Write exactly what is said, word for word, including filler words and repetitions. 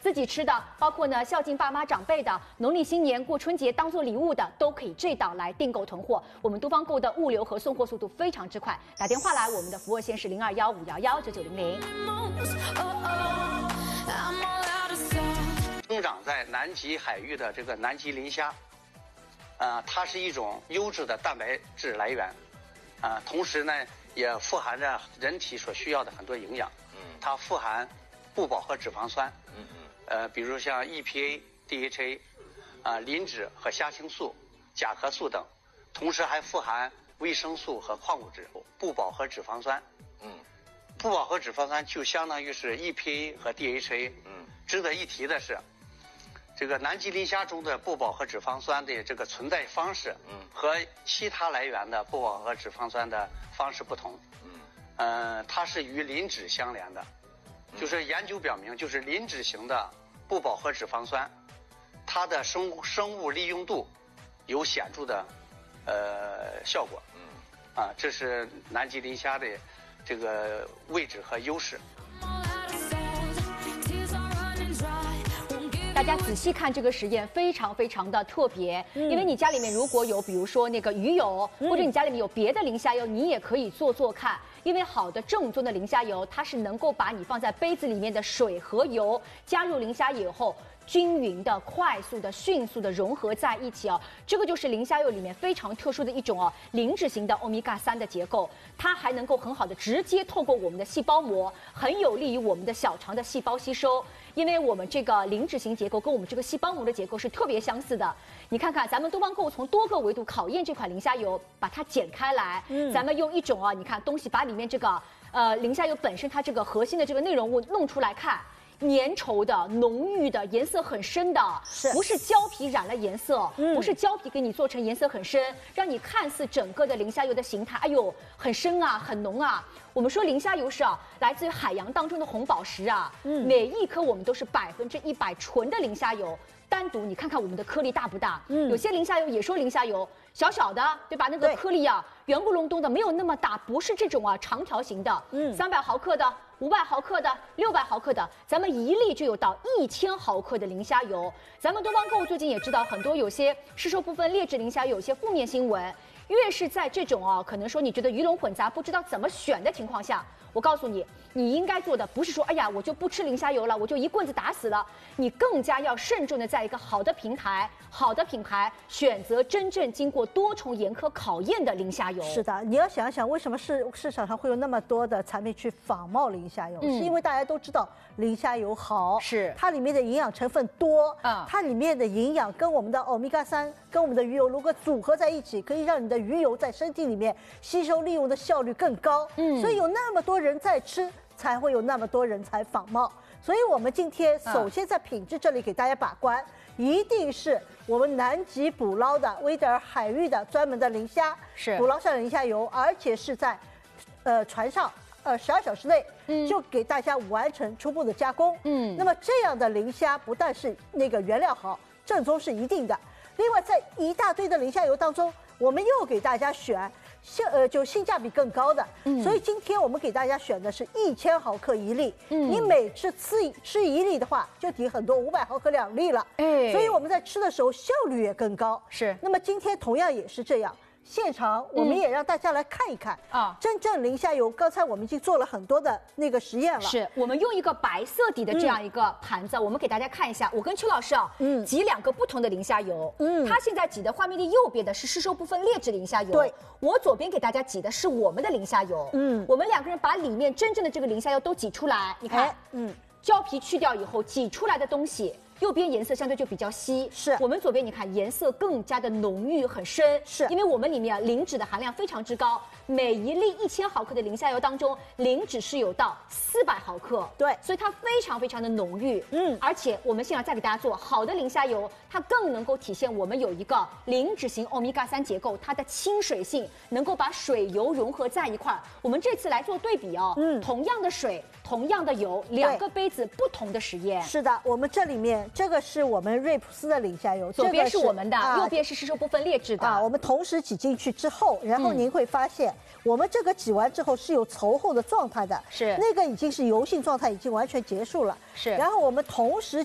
自己吃的，包括呢孝敬爸妈长辈的，农历新年过春节当做礼物的，都可以这档来订购囤货。我们东方购的物流和送货速度非常之快，打电话来，我们的服务热线是零二幺五幺幺九九零零。 生长在南极海域的这个南极磷虾，呃，它是一种优质的蛋白质来源，啊、呃，同时呢也富含着人体所需要的很多营养。嗯，它富含不饱和脂肪酸，嗯嗯，呃，比如像 E P A、D H A， 啊、呃，磷脂和虾青素、甲壳素等，同时还富含维生素和矿物质。不饱和脂肪酸，嗯，不饱和脂肪酸就相当于是 E P A 和 D H A。嗯，值得一提的是，这个南极磷虾中的不饱和脂肪酸的这个存在方式，嗯，和其他来源的不饱和脂肪酸的方式不同，嗯，呃，它是与磷脂相连的，就是研究表明，就是磷脂型的不饱和脂肪酸，它的生物生物利用度有显著的呃效果，嗯，啊，这是南极磷虾的这个位置和优势。 大家仔细看这个实验，非常非常的特别，嗯、因为你家里面如果有，比如说那个鱼油，嗯、或者你家里面有别的磷虾油，你也可以做做看。因为好的正宗的磷虾油，它是能够把你放在杯子里面的水和油加入磷虾以后，均匀的、快速的、迅速的融合在一起哦。这个就是磷虾油里面非常特殊的一种哦，磷脂型的欧米伽三的结构，它还能够很好的直接透过我们的细胞膜，很有利于我们的小肠的细胞吸收。因为我们这个磷脂型结构跟我们这个细胞膜的结构是特别相似的。你看看，咱们东方购从多个维度考验这款磷虾油，把它剪开来，嗯，咱们用一种啊，你看东西把里面这个呃磷虾油本身它这个核心的这个内容物弄出来看。粘稠的、浓郁的、颜色很深的，是不是胶皮染了颜色？嗯，不是胶皮给你做成颜色很深，让你看似整个的磷虾油的形态，哎呦，很深啊，很浓啊。我们说磷虾油是啊，来自于海洋当中的红宝石啊，嗯，每一颗我们都是百分之一百纯的磷虾油。单独你看看我们的颗粒大不大？嗯，有些磷虾油也说磷虾油小小的，对吧？那个颗粒啊，圆咕隆咚的，没有那么大，不是这种啊长条形的。嗯，三百毫克的、五百毫克的、六百毫克的，咱们一粒就有到一千毫克的磷虾油。咱们东方购最近也知道很多有些市售部分劣质磷虾油有些负面新闻，越是在这种啊可能说你觉得鱼龙混杂、不知道怎么选的情况下，我告诉你，你应该做的不是说，哎呀，我就不吃磷虾油了，我就一棍子打死了。你更加要慎重的在一个好的平台、好的品牌，选择真正经过多重严苛考验的磷虾油。 是的，你要想想，为什么市市场上会有那么多的产品去仿冒磷虾油？嗯、是因为大家都知道磷虾油好， 是它里面的营养成分多，嗯，它里面的营养跟我们的欧米伽三、跟我们的鱼油如果组合在一起，可以让你的鱼油在身体里面吸收利用的效率更高。嗯，所以有那么多人在吃，才会有那么多人才仿冒。所以我们今天首先在品质这里给大家把关，嗯、一定是我们南极捕捞的威德尔海域的专门的磷虾， 是捕捞上的磷虾油，而且是在呃船上呃十二小时内，嗯，就给大家完成初步的加工。嗯，那么这样的磷虾不但是那个原料好，正宗是一定的。另外，在一大堆的磷虾油当中，我们又给大家选性呃就性价比更高的，嗯，所以今天我们给大家选的是一千毫克一粒，嗯，你每次吃吃一粒的话，就抵很多五百毫克两粒了，哎，所以我们在吃的时候效率也更高。 是， 那么今天同样也是这样。现场我们也让大家来看一看啊，真正磷虾油。刚才我们已经做了很多的那个实验了， 是我们用一个白色底的这样一个盘子，嗯、我们给大家看一下。我跟邱老师啊，嗯，挤两个不同的磷虾油，嗯，他现在挤的画面的右边的是市售部分劣质磷虾油， 对， 我左边给大家挤的是我们的磷虾油，嗯，我们两个人把里面真正的这个磷虾油都挤出来，你看，嗯，胶皮去掉以后挤出来的东西。右边颜色相对就比较稀， 是我们左边你看颜色更加的浓郁很深， 是因为我们里面啊磷脂的含量非常之高，每一粒一千毫克的磷虾油当中，磷脂是有到四百毫克， 对， 所以它非常非常的浓郁，嗯，而且我们现在再给大家做好的磷虾油，它更能够体现我们有一个磷脂型欧米伽三结构，它的亲水性能够把水油融合在一块儿。我们这次来做对比哦，嗯，同样的水，同样的油，两个杯子不同的实验， 是的，我们这里面。这个是我们瑞普斯的磷虾油， 左边是我们的，啊、右边是市售部分劣质的。 啊，我们同时挤进去之后，然后您会发现，嗯、我们这个挤完之后是有稠厚的状态的， 是那个已经是油性状态，已经完全结束了。 是， 然后我们同时